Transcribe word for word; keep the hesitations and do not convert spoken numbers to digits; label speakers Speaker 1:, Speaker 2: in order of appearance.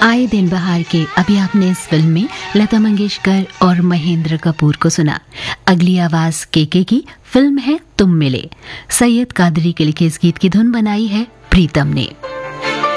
Speaker 1: आए दिन बहार के अभी आपने इस फिल्म में लता मंगेशकर और महेंद्र कपूर को सुना। अगली आवाज केके की फिल्म है तुम मिले। सैयद कादरी के लिखे इस गीत की धुन बनाई है प्रीतम ने।